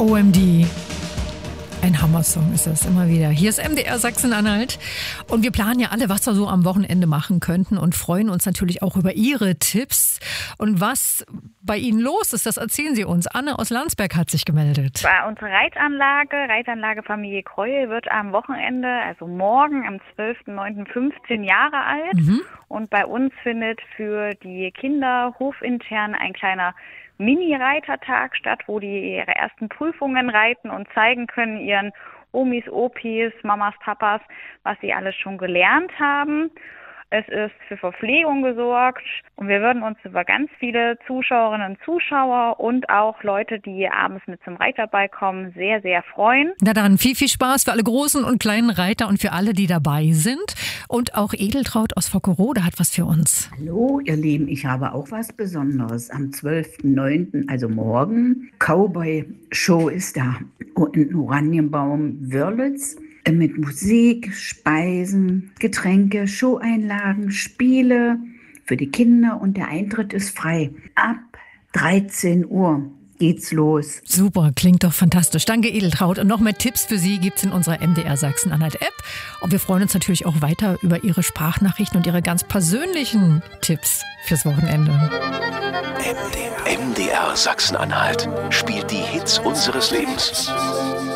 OMD. Ein Hammersong ist das immer wieder. Hier ist MDR Sachsen-Anhalt und wir planen ja alle, was wir so am Wochenende machen könnten und freuen uns natürlich auch über Ihre Tipps. Und was bei Ihnen los ist, das erzählen Sie uns. Anne aus Landsberg hat sich gemeldet. Unsere Reitanlage Familie Kreuel, wird am Wochenende, also morgen am 12.09. 15 Jahre alt. Und bei uns findet für die Kinder hofintern ein kleiner Mini-Reitertag statt, wo die ihre ersten Prüfungen reiten und zeigen können ihren Omis, Opis, Mamas, Papas, was sie alles schon gelernt haben. Es ist für Verpflegung gesorgt und wir würden uns über ganz viele Zuschauerinnen und Zuschauer und auch Leute, die abends mit zum Reiterball kommen, sehr, sehr freuen. Na dann viel, viel Spaß für alle großen und kleinen Reiter und für alle, die dabei sind. Und auch Edeltraud aus Vockerode hat was für uns. Hallo, ihr Lieben, ich habe auch was Besonderes. Am 12.09., also morgen, Cowboy-Show ist da in Oranienbaum Wörlitz. Mit Musik, Speisen, Getränke, Showeinlagen, Spiele für die Kinder und der Eintritt ist frei. Ab 13 Uhr geht's los. Super, klingt doch fantastisch. Danke Edeltraud. Und noch mehr Tipps für Sie gibt's in unserer MDR Sachsen-Anhalt App. Und wir freuen uns natürlich auch weiter über Ihre Sprachnachrichten und Ihre ganz persönlichen Tipps fürs Wochenende. MDR Sachsen-Anhalt spielt die Hits unseres Lebens.